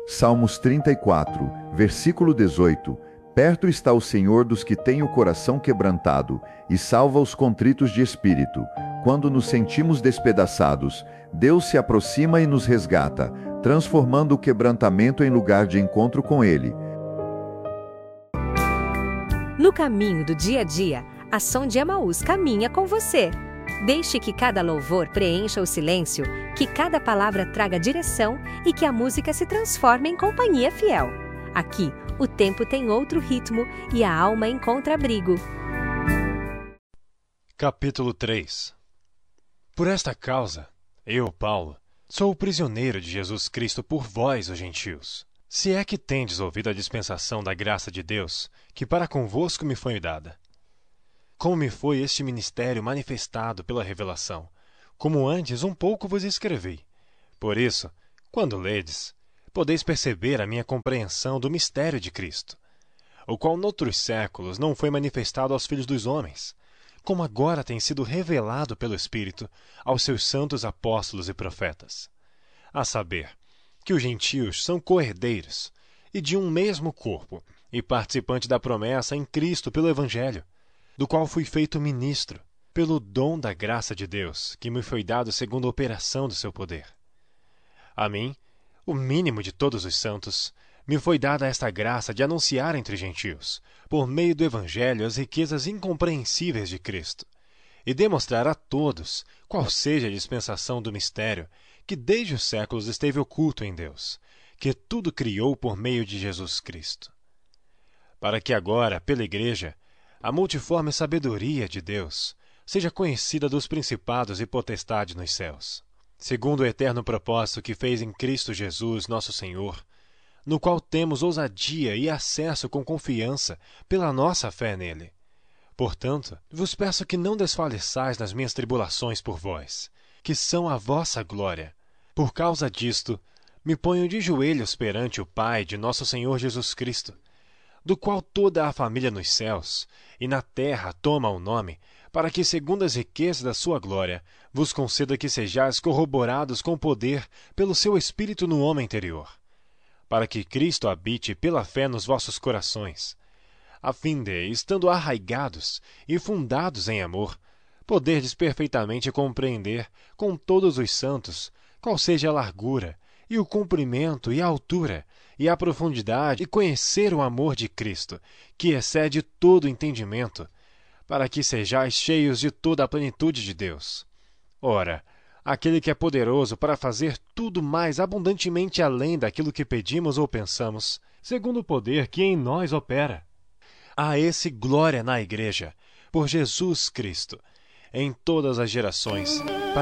Salmos 34, versículo 18. Perto está o Senhor dos que têm o coração quebrantado, e salva os contritos de espírito. Quando nos sentimos despedaçados, Deus se aproxima e nos resgata, transformando o quebrantamento em lugar de encontro com Ele. No caminho do dia a dia, a Som de Emaús caminha com você. Deixe que cada louvor preencha o silêncio, que cada palavra traga direção e que a música se transforme em companhia fiel. Aqui, o tempo tem outro ritmo e a alma encontra abrigo. Capítulo 3. Por esta causa, eu, Paulo, sou o prisioneiro de Jesus Cristo por vós, os gentios. Se é que tendes ouvido a dispensação da graça de Deus, que para convosco me foi dada. Como me foi este ministério manifestado pela revelação, como antes um pouco vos escrevi. Por isso, quando ledes, podeis perceber a minha compreensão do mistério de Cristo, o qual noutros séculos não foi manifestado aos filhos dos homens, como agora tem sido revelado pelo Espírito aos seus santos apóstolos e profetas. A saber, que os gentios são co-herdeiros, e de um mesmo corpo, e participantes da promessa em Cristo pelo Evangelho, do qual fui feito ministro, pelo dom da graça de Deus, que me foi dado segundo a operação do seu poder. A mim, o mínimo de todos os santos, me foi dada esta graça de anunciar entre gentios, por meio do Evangelho, as riquezas incompreensíveis de Cristo, e demonstrar a todos qual seja a dispensação do mistério que desde os séculos esteve oculto em Deus, que tudo criou por meio de Jesus Cristo. Para que agora, pela Igreja, a multiforme sabedoria de Deus seja conhecida dos principados e potestades nos céus, segundo o eterno propósito que fez em Cristo Jesus, nosso Senhor, no qual temos ousadia e acesso com confiança pela nossa fé nele. Portanto, vos peço que não desfaleçais nas minhas tribulações por vós, que são a vossa glória. Por causa disto, me ponho de joelhos perante o Pai de nosso Senhor Jesus Cristo, do qual toda a família nos céus e na terra toma o nome, para que, segundo as riquezas da sua glória, vos conceda que sejais corroborados com poder pelo seu Espírito no homem interior, para que Cristo habite pela fé nos vossos corações, a fim de, estando arraigados e fundados em amor, poderdes perfeitamente compreender com todos os santos qual seja a largura, e o comprimento e a altura, e a profundidade, e conhecer o amor de Cristo, que excede todo entendimento, para que sejais cheios de toda a plenitude de Deus. Ora, aquele que é poderoso para fazer tudo mais abundantemente além daquilo que pedimos ou pensamos, segundo o poder que em nós opera. A esse glória na Igreja, por Jesus Cristo, em todas as gerações,